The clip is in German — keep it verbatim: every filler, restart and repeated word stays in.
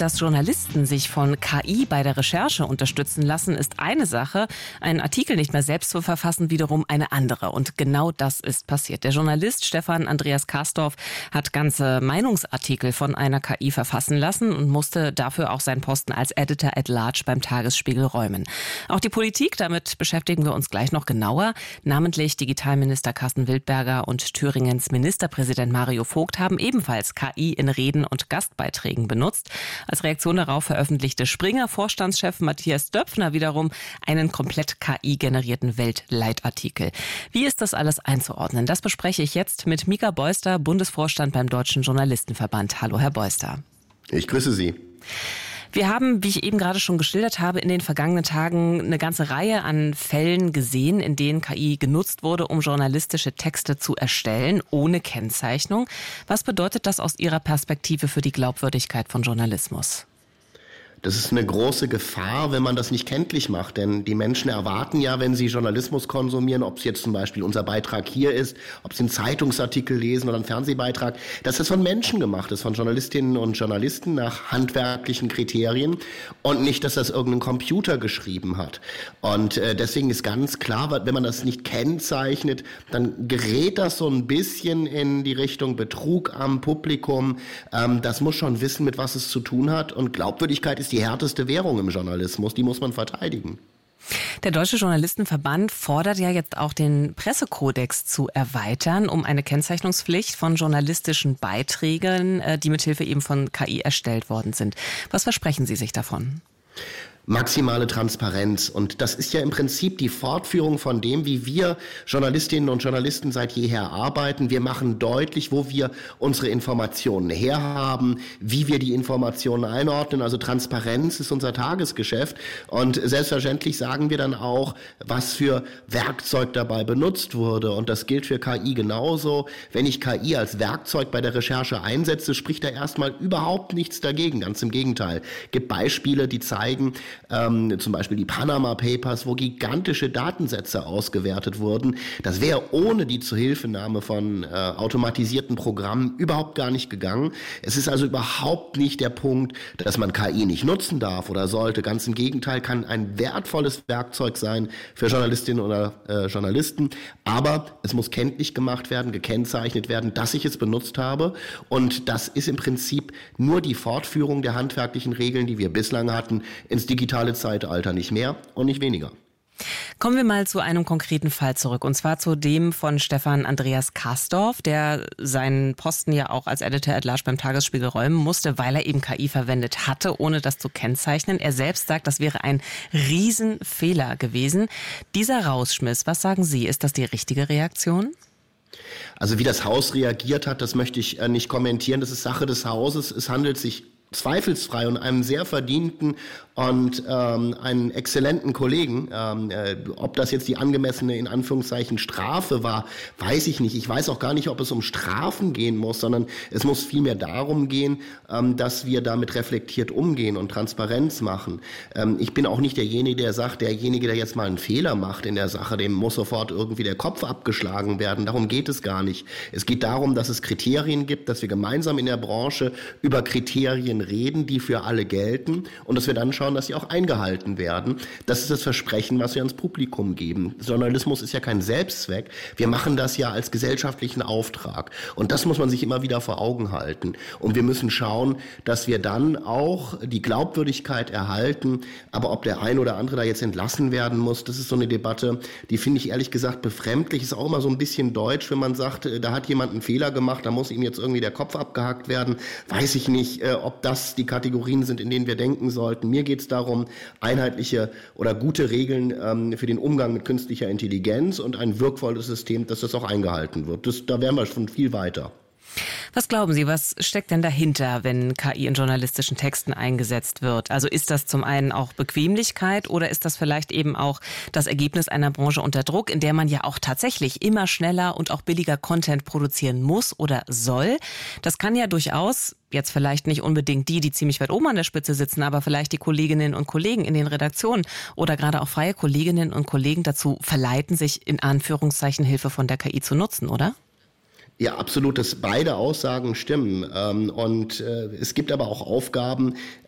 dass Journalisten sich von K I bei der Recherche unterstützen lassen, ist eine Sache. Einen Artikel nicht mehr selbst zu verfassen, wiederum eine andere. Und genau das ist passiert. Der Journalist Stefan Andreas Kastorf hat ganze Meinungsartikel von einer K I verfassen lassen und musste dafür auch seinen Posten als Editor at Large beim Tagesspiegel räumen. Auch die Politik, damit beschäftigen wir uns gleich noch genauer. Namentlich Digitalminister Karsten Wildberger und Thüringens Ministerpräsident Mario Vogt haben ebenfalls K I in Reden und Gastbeiträgen benutzt. Als Reaktion darauf veröffentlichte Springer-Vorstandschef Matthias Döpfner wiederum einen komplett K I-generierten Weltleitartikel. Wie ist das alles einzuordnen? Das bespreche ich jetzt mit Mika Beuster, Bundesvorstand beim Deutschen Journalistenverband. Hallo, Herr Beuster. Ich grüße Sie. Wir haben, wie ich eben gerade schon geschildert habe, in den vergangenen Tagen eine ganze Reihe an Fällen gesehen, in denen K I genutzt wurde, um journalistische Texte zu erstellen, ohne Kennzeichnung. Was bedeutet das aus Ihrer Perspektive für die Glaubwürdigkeit von Journalismus? Das ist eine große Gefahr, wenn man das nicht kenntlich macht. Denn die Menschen erwarten ja, wenn sie Journalismus konsumieren, ob es jetzt zum Beispiel unser Beitrag hier ist, ob sie einen Zeitungsartikel lesen oder einen Fernsehbeitrag, dass das von Menschen gemacht ist, von Journalistinnen und Journalisten nach handwerklichen Kriterien und nicht, dass das irgendein Computer geschrieben hat. Und äh, deswegen ist ganz klar, wenn man das nicht kennzeichnet, dann gerät das so ein bisschen in die Richtung Betrug am Publikum. Ähm, das muss schon wissen, mit was es zu tun hat. Und Glaubwürdigkeit ist die härteste Währung im Journalismus, die muss man verteidigen. Der Deutsche Journalistenverband fordert ja jetzt auch, den Pressekodex zu erweitern, um eine Kennzeichnungspflicht von journalistischen Beiträgen, die mithilfe eben von K I erstellt worden sind. Was versprechen Sie sich davon? Maximale Transparenz. Und das ist ja im Prinzip die Fortführung von dem, wie wir Journalistinnen und Journalisten seit jeher arbeiten. Wir machen deutlich, wo wir unsere Informationen herhaben, wie wir die Informationen einordnen. Also Transparenz ist unser Tagesgeschäft. Und selbstverständlich sagen wir dann auch, was für Werkzeug dabei benutzt wurde. Und das gilt für K I genauso. Wenn ich K I als Werkzeug bei der Recherche einsetze, spricht da erstmal überhaupt nichts dagegen. Ganz im Gegenteil. Es gibt Beispiele, die zeigen, Ähm, zum Beispiel die Panama Papers, wo gigantische Datensätze ausgewertet wurden. Das wäre ohne die Zuhilfenahme von äh, automatisierten Programmen überhaupt gar nicht gegangen. Es ist also überhaupt nicht der Punkt, dass man K I nicht nutzen darf oder sollte. Ganz im Gegenteil, kann ein wertvolles Werkzeug sein für Journalistinnen oder äh, Journalisten. Aber es muss kenntlich gemacht werden, gekennzeichnet werden, dass ich es benutzt habe. Und das ist im Prinzip nur die Fortführung der handwerklichen Regeln, die wir bislang hatten, ins digitale Zeitalter, nicht mehr und nicht weniger. Kommen wir mal zu einem konkreten Fall zurück, und zwar zu dem von Stefan Andreas Kastorf, der seinen Posten ja auch als Editor at Large beim Tagesspiegel räumen musste, weil er eben K I verwendet hatte, ohne das zu kennzeichnen. Er selbst sagt, das wäre ein Riesenfehler gewesen. Dieser Rausschmiss, was sagen Sie, ist das die richtige Reaktion? Also wie das Haus reagiert hat, das möchte ich nicht kommentieren. Das ist Sache des Hauses. Es handelt sich zweifelsfrei und einem sehr verdienten und ähm, einen exzellenten Kollegen. Ähm, äh, ob das jetzt die angemessene, in Anführungszeichen, Strafe war, weiß ich nicht. Ich weiß auch gar nicht, ob es um Strafen gehen muss, sondern es muss vielmehr darum gehen, ähm, dass wir damit reflektiert umgehen und Transparenz machen. Ähm, ich bin auch nicht derjenige, der sagt, derjenige, der jetzt mal einen Fehler macht in der Sache, dem muss sofort irgendwie der Kopf abgeschlagen werden. Darum geht es gar nicht. Es geht darum, dass es Kriterien gibt, dass wir gemeinsam in der Branche über Kriterien reden, die für alle gelten, und dass wir dann schauen, dass sie auch eingehalten werden. Das ist das Versprechen, was wir ans Publikum geben. Journalismus ist ja kein Selbstzweck. Wir machen das ja als gesellschaftlichen Auftrag. Und das muss man sich immer wieder vor Augen halten. Und wir müssen schauen, dass wir dann auch die Glaubwürdigkeit erhalten. Aber ob der ein oder andere da jetzt entlassen werden muss, das ist so eine Debatte, die finde ich ehrlich gesagt befremdlich. Ist auch immer so ein bisschen deutsch, wenn man sagt, da hat jemand einen Fehler gemacht, da muss ihm jetzt irgendwie der Kopf abgehackt werden. Weiß ich nicht, ob das die Kategorien sind, in denen wir denken sollten. Mir geht es darum, einheitliche oder gute Regeln ähm, für den Umgang mit künstlicher Intelligenz und ein wirkvolles System, dass das auch eingehalten wird. Das, da wären wir schon viel weiter. Was glauben Sie, was steckt denn dahinter, wenn K I in journalistischen Texten eingesetzt wird? Also ist das zum einen auch Bequemlichkeit oder ist das vielleicht eben auch das Ergebnis einer Branche unter Druck, in der man ja auch tatsächlich immer schneller und auch billiger Content produzieren muss oder soll? Das kann ja durchaus, jetzt vielleicht nicht unbedingt die, die ziemlich weit oben an der Spitze sitzen, aber vielleicht die Kolleginnen und Kollegen in den Redaktionen oder gerade auch freie Kolleginnen und Kollegen dazu verleiten, sich in Anführungszeichen Hilfe von der K I zu nutzen, oder? Ja, absolut, dass beide Aussagen stimmen. Und es gibt aber auch Aufgaben,